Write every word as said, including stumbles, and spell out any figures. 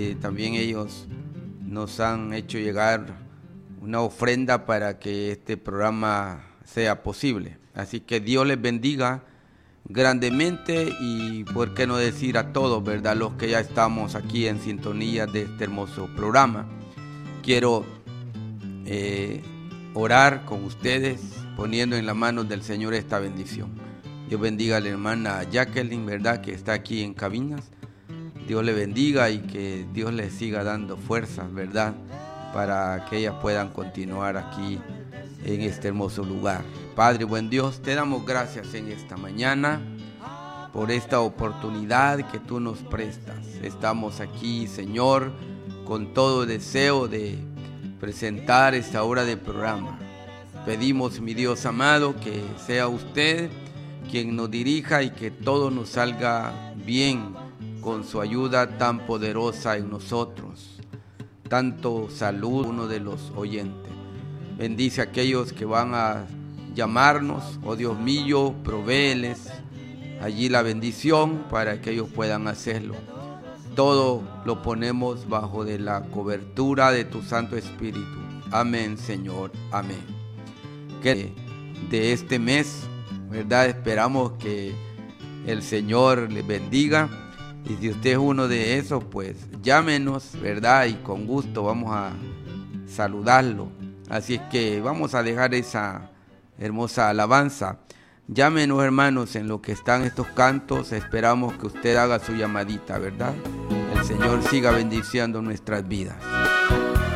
Eh, también ellos nos han hecho llegar una ofrenda para que este programa sea posible. Así que Dios les bendiga grandemente y por qué no decir a todos, ¿verdad? Los que ya estamos aquí en sintonía de este hermoso programa. Quiero eh, orar con ustedes poniendo en las manos del Señor esta bendición. Dios bendiga a la hermana Jacqueline, ¿verdad? Que está aquí en cabinas. Dios le bendiga y que Dios les siga dando fuerzas, ¿verdad? Para que ellas puedan continuar aquí en este hermoso lugar. Padre, buen Dios, te damos gracias en esta mañana por esta oportunidad que tú nos prestas. Estamos aquí, Señor, con todo deseo de presentar esta hora de programa. Pedimos, mi Dios amado, que sea usted quien nos dirija y que todo nos salga bien con su ayuda tan poderosa en nosotros. Tanto salud, uno de los oyentes. Bendice a aquellos que van a llamarnos, oh Dios mío, provéeles allí la bendición para que ellos puedan hacerlo. Todo lo ponemos bajo de la cobertura de tu Santo Espíritu. Amén, Señor, amén. Que de este mes, ¿verdad? Esperamos que el Señor les bendiga. Y si usted es uno de esos, pues llámenos, ¿verdad? Y con gusto vamos a saludarlo. Así es que vamos a dejar esa hermosa alabanza. Llámenos, hermanos, en lo que están estos cantos. Esperamos que usted haga su llamadita, ¿verdad? El Señor siga bendiciendo nuestras vidas.